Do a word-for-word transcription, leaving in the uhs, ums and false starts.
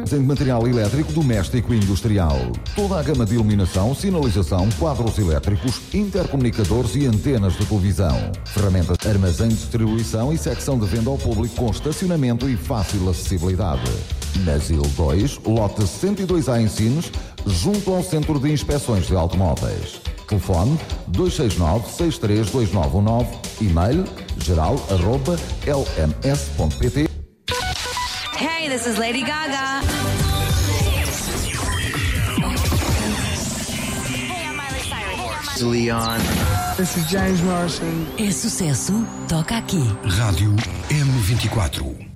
em material elétrico, doméstico e industrial. Toda a gama de iluminação, sinalização, quadros elétricos, intercomunicadores e antenas de televisão. Ferramentas, armazém de distribuição e secção de venda ao público com estacionamento e fácil acessibilidade. Na Zil dois, lote cento e dois A em Sines, junto ao Centro de Inspeções de Automóveis. Telefone dois seis nove, seis três dois nove um nove, e-mail geral arroba l m s ponto p t. Hey, this is Lady Gaga. Hey, I'm Miley Cyrus. Leon. This is James Morrison. É sucesso, toca aqui. Rádio M vinte e quatro.